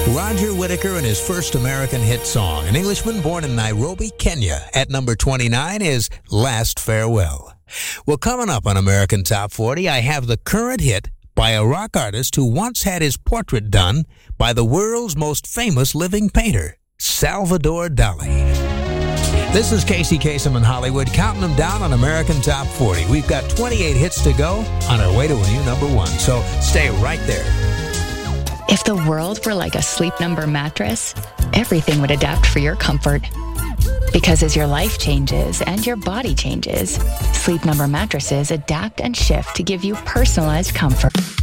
Roger Whittaker and his first American hit song. An Englishman born in Nairobi, Kenya. At number 29 is Last Farewell. Well, coming up on American Top 40, I have the current hit by a rock artist who once had his portrait done by the world's most famous living painter, Salvador Dali. This is Casey Kasem in Hollywood, counting them down on American Top 40. We've got 28 hits to go on our way to a new number one, so stay right there. If the world were like a Sleep Number mattress, everything would adapt for your comfort. Because as your life changes and your body changes, Sleep Number mattresses adapt and shift to give you personalized comfort.